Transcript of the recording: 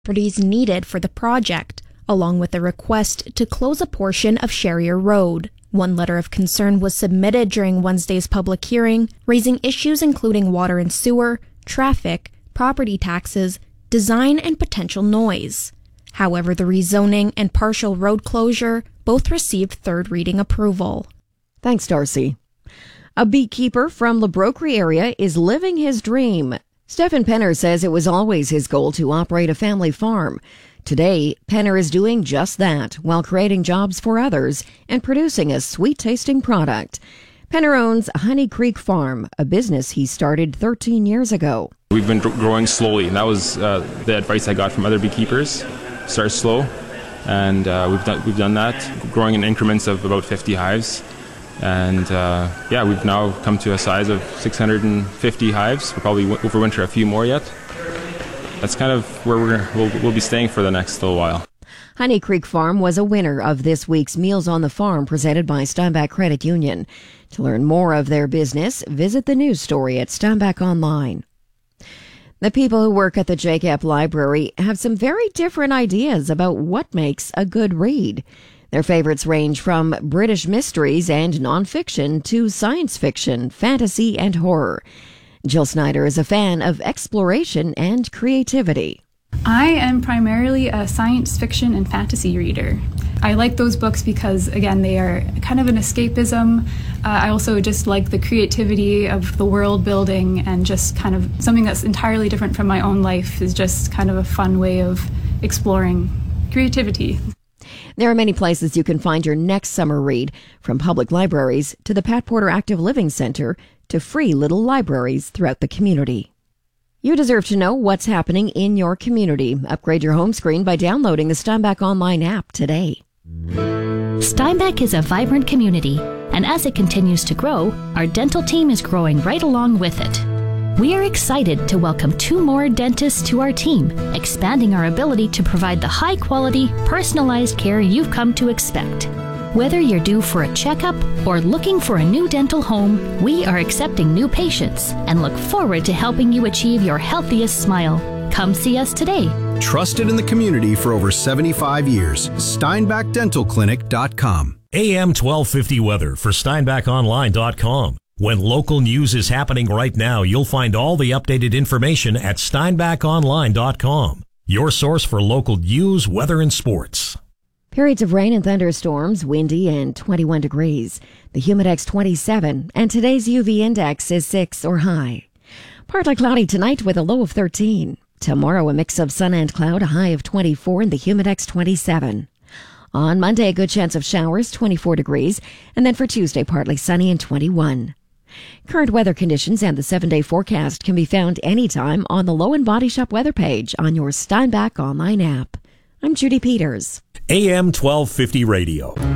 properties needed for the project, along with a request to close a portion of Sherrier Road. One letter of concern was submitted during Wednesday's public hearing, raising issues including water and sewer, traffic, property taxes, design, and potential noise. However, the rezoning and partial road closure both received third reading approval. Thanks, Darcy. A beekeeper from La Brocquerie area is living his dream. Stephen Penner says it was always his goal to operate a family farm. Today, Penner is doing just that while creating jobs for others and producing a sweet-tasting product. Penner owns Honey Creek Farm, a business he started 13 years ago. We've been growing slowly, and that was the advice I got from other beekeepers. Start slow, and we've done that, growing in increments of about 50 hives. And we've now come to a size of 650 hives. We'll probably overwinter a few more yet. That's kind of where we'll be staying for the next little while. Honey Creek Farm was a winner of this week's Meals on the Farm presented by Steinbach Credit Union. To learn more of their business, visit the news story at Steinbach Online. The people who work at the JCAP Library have some very different ideas about what makes a good read. Their favorites range from British mysteries and nonfiction to science fiction, fantasy, and horror. Jill Snyder is a fan of exploration and creativity. I am primarily a science fiction and fantasy reader. I like those books because, again, they are kind of an escapism. I also just like the creativity of the world building, and just kind of something that's entirely different from my own life is just kind of a fun way of exploring creativity. There are many places you can find your next summer read, from public libraries to the Pat Porter Active Living Center to free little libraries throughout the community. You deserve to know what's happening in your community. Upgrade your home screen by downloading the Steinbach Online app today. Steinbach is a vibrant community, and as it continues to grow, our dental team is growing right along with it. We are excited to welcome 2 more dentists to our team, expanding our ability to provide the high-quality, personalized care you've come to expect. Whether you're due for a checkup or looking for a new dental home, we are accepting new patients and look forward to helping you achieve your healthiest smile. Come see us today. Trusted in the community for over 75 years. SteinbachDentalClinic.com. AM 1250 weather for SteinbachOnline.com. When local news is happening right now, you'll find all the updated information at SteinbachOnline.com. Your source for local news, weather, and sports. Periods of rain and thunderstorms, windy and 21 degrees. The Humidex 27, and today's UV index is 6 or high. Partly cloudy tonight with a low of 13. Tomorrow, a mix of sun and cloud, a high of 24, and the Humidex 27. On Monday, a good chance of showers, 24 degrees, and then for Tuesday, partly sunny and 21. Current weather conditions and the 7-day forecast can be found anytime on the Low and Body Shop weather page on your Steinbach Online app. I'm Judy Peters. AM 1250 Radio.